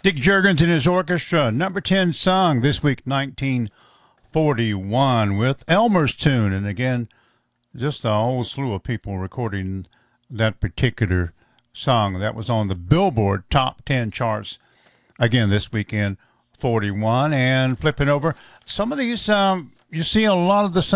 Dick Juergens and his orchestra, number 10 song this week, 1941, with Elmer's Tune. And again, just a whole slew of people recording that particular song. That was on the Billboard Top 10 charts again this weekend, 41. And flipping over, some of these, you see a lot of the same